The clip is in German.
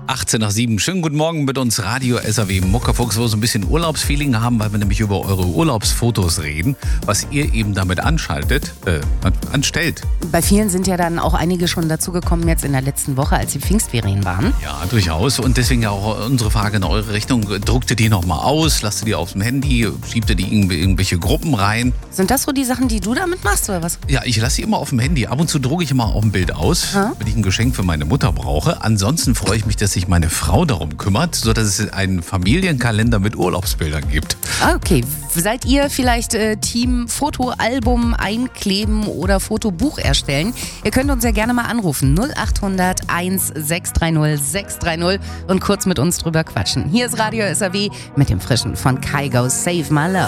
18 nach 7. Schönen guten Morgen mit uns Radio SAW Muckerfuchs, wo wir so ein bisschen Urlaubsfeeling haben, weil wir nämlich über eure Urlaubsfotos reden, was ihr eben damit anstellt. Bei vielen sind ja dann auch einige schon dazugekommen jetzt in der letzten Woche, als die Pfingstferien waren. Ja, durchaus. Und deswegen ja auch unsere Frage in eure Richtung. Druckt ihr die nochmal aus, lasst ihr die auf dem Handy, schiebt ihr die in irgendwelche Gruppen rein? Sind das so die Sachen, die du damit machst, oder was? Ja, ich lasse sie immer auf dem Handy. Ab und zu drucke ich immer auch ein Bild aus, wenn ich ein Geschenk für meine Mutter brauche. Ansonsten freue ich mich, dass sich meine Frau darum kümmert, sodass es einen Familienkalender mit Urlaubsbildern gibt. Okay, seid ihr vielleicht Team Fotoalbum einkleben oder Fotobuch erstellen? Ihr könnt uns ja gerne mal anrufen. 0800 1630 630 und kurz mit uns drüber quatschen. Hier ist Radio SAW mit dem Frischen von Kygo Save My Love.